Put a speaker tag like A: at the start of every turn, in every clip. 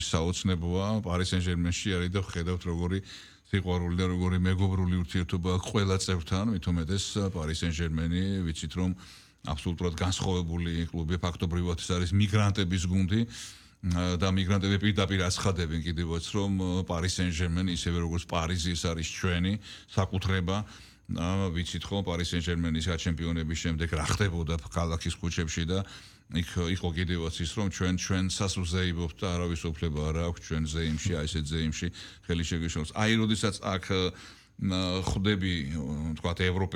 A: საოცნებოა Paris Saint-Germain-ში არის და ხედავთ როგორი სიყვარული და როგორი მეგობრული ურთიერთობა აქვს ყველა წევრთან, მით უმეტეს Paris Saint-Germain-ი, ვიცით რომ აბსოლუტურად განსხვავებული კლუბი, ფაქტობრივად ეს არის მიგრანტების გუნდი და მიგრანტები პირდაპირ აცხადებენ კიდევაც რომ Paris Saint-Germain ისევე როგორც პარიზი ეს არის ჩვენი საკუთრება. ვიცით ხო Paris Saint-Germain-ის ჩემპიონების შემდეგ რა ხდებოდა ქალაქის ქუჩებში და იქ იყო კიდევაც ის რომ ჩვენ სასუზეიბობთ და არავის უფლება არ აქვს ჩვენ ზეიმში, აი ესეთ ზეიმში ხელი შეგიშლოს. აი როდესაც აქ ხვდები თქვა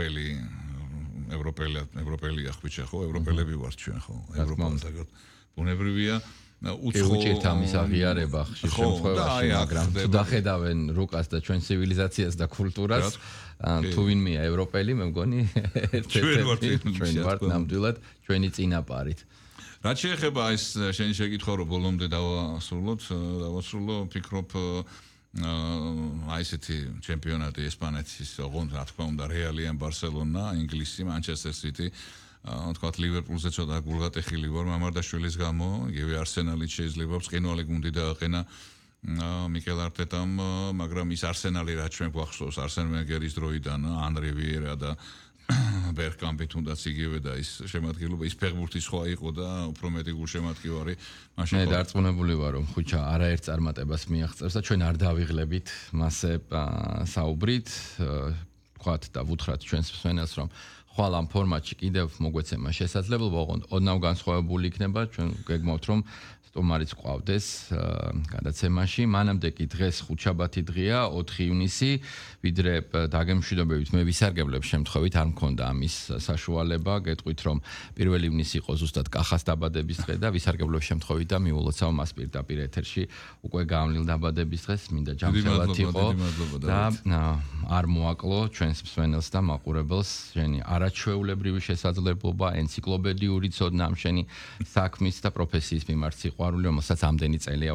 A: ევროპელია ხვიჩა ხო, ევროპელები ვართ ჩვენ ხო, ევროპელები. ბუნებრივია
B: უცხოეთ ამის აღიარება ხშირ შემთხვევაში, მაგრამ თუ დახედავენ რუკას და ჩვენ ცივილიზაციას და კულტურას, თუ ვინმეა ევროპელი, მე მგონი ჩვენ ვართ ნამდვილად ჩვენი წინაპარით.
A: რაც შეეხება ეს შენი შეკითხვა რომ ბოლომდე დავასრულო, ფიქრობ აი ესეთი ჩემპიონატი ესპანეთის ოღონდ რა თქმა უნდა რეალი ან ბარსელონა, ინგლისი, მანჩესტერ სიტი თქვათ ლივერპულზე ცოტა გულგატეხილი ვარ მამარდაშვილის გამო, იგივე არსენალიც შეიძლება ბრწყინვალე გუნდი დააყენა მიკელ არტეტამ, მაგრამ ის არსენალი რაც ჩვენ გვახსოვს არსენ ვენგერის დროიდან, ანრი ვიერა და ბერგკამპი თუნდაც იგივე და ის შემადგენლობა ის ფეხბურთის სხვა იყო და უფრო მეტი გულშემატკივარი
B: მაშინ მე დარწმუნებული ვარ რომ ხუჩა არაერთ წარმატებას მიაღწევს და ჩვენ არ დავიღლებით მასე საუბრით თქვათ და ვუთხრათ ჩვენს მსმენელს რომ ხვალ ამ ფორმატში კიდევ მოგვეცემა შესაძლებლობა ოღონდ ოდნავ განსხვავებული იქნება ჩვენ გეგმავთ რომ სტუმარიც ყავდეს გადაცემაში მანამდე კი დღეს ხუთშაბათი დღეა 4 ივნისი ვიდრე დაგემშვიდობებით მე ვისარგებლებ შემთხვევით არ მქონდა ამის საშუალება გეტყვით რომ 1 ივნისი იყო ზუსტად კახას დაბადების დღე და ვისარგებლებ შემთხვევით და მიულოცავ მას პირდაპირ ეთერში უკვე გამლილ დაბადების დღეს მინდა ჯამშელად იყო და არ მოაკლო ჩვენს მსმენელს და მაყურებელს შენი არაჩვეულებრივი შესაძლებლობა ენციკლოპედიური ცოდნა ამ შენი საქმის და პროფესიის მიმართ სიყვარული რომელსაც ამდენი წელია